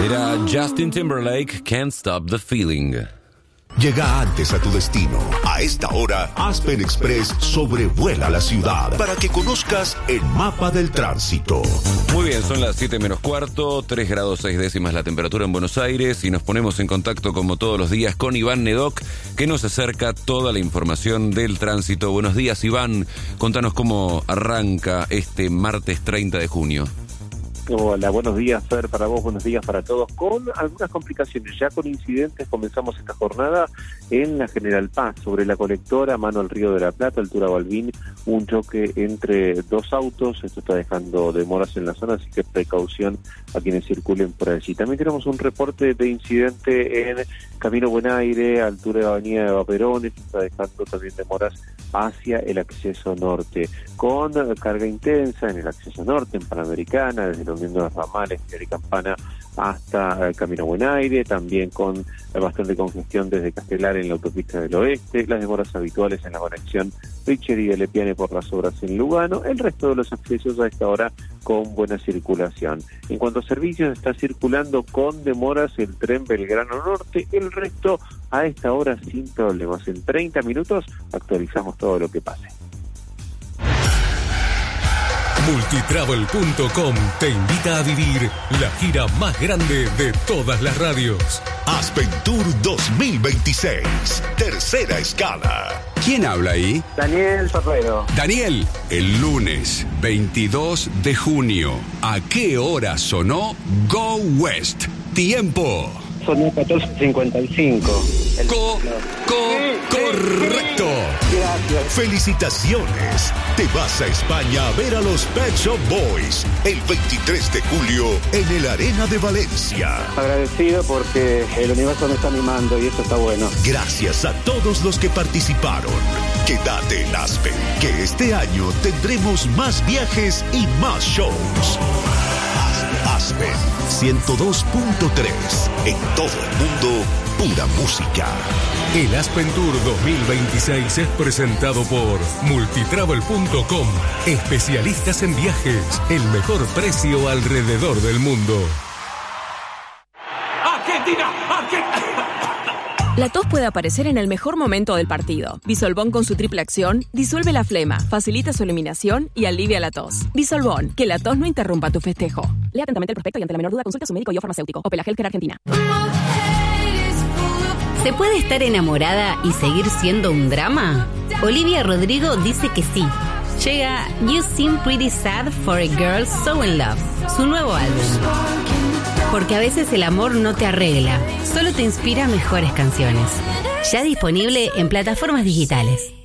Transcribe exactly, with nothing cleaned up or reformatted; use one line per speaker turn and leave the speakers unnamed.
Era Justin Timberlake, Can't Stop the Feeling.
Llega antes a tu destino. A esta hora, Aspen Express sobrevuela la ciudad para que conozcas el mapa del tránsito.
Muy bien, son las siete menos cuarto, tres grados seis décimas la temperatura en Buenos Aires y nos ponemos en contacto como todos los días con Iván Nedoc, que nos acerca toda la información del tránsito. Buenos días, Iván. Contanos cómo arranca este martes treinta de junio.
Hola, buenos días, Fer, para vos, buenos días para todos. Con algunas complicaciones, ya con incidentes, comenzamos esta jornada en la General Paz, sobre la colectora, mano al Río de la Plata, altura Balbín, un choque entre dos autos. Esto está dejando demoras en la zona, así que precaución a quienes circulen por allí. También tenemos un reporte de incidente en Camino Buen Aire, altura de Avenida de Vaperón. Esto está dejando también demoras hacia el acceso norte, con carga intensa en el acceso norte, en Panamericana, desde la Unión de los Ramales, de Campana hasta el Camino Buen Aire, también con bastante congestión desde Castelar en la autopista del oeste, las demoras habituales en la conexión Richer y de Lepiane por las obras en Lugano, el resto de los accesos a esta hora con buena circulación. En cuanto a servicios, está circulando con demoras el tren Belgrano Norte, el resto a esta hora sin problemas. En treinta minutos actualizamos todo lo que pase.
Multitravel punto com te invita a vivir la gira más grande de todas las radios.
Aspen Tour dos mil veintiséis, tercera escala.
¿Quién habla ahí?
Daniel Ferrero.
Daniel, el lunes veintidós de junio, ¿a qué hora sonó Go West? Tiempo.
Sonó catorce cincuenta y cinco. El...
Co, co, correcto.
Gracias.
Felicitaciones. Te vas a España a ver a los Pet Shop Boys el veintitrés de julio en el Arena de Valencia.
Agradecido porque el universo me está animando y eso está bueno.
Gracias a todos los que participaron. Quédate en Aspen, que este año tendremos más viajes y más shows. Aspen ciento dos punto tres. En todo el mundo, pura música.
El Aspen Tour dos mil veintiséis es presentado por Multitravel punto com. Especialistas en viajes. El mejor precio alrededor del mundo.
¡Argentina! ¡Argentina!
La tos puede aparecer en el mejor momento del partido. Bisolbón con su triple acción disuelve la flema, facilita su eliminación y alivia la tos. Bisolbón, que la tos no interrumpa tu festejo. Lea atentamente el prospecto y ante la menor duda consulte a su médico y o farmacéutico. Opel Healthcare Argentina.
¿Se puede estar enamorada y seguir siendo un drama? Olivia Rodrigo dice que sí. Llega You Seem Pretty Sad for a Girl So In Love, su nuevo álbum. Porque a veces el amor no te arregla, solo te inspira mejores canciones. Ya disponible en plataformas digitales.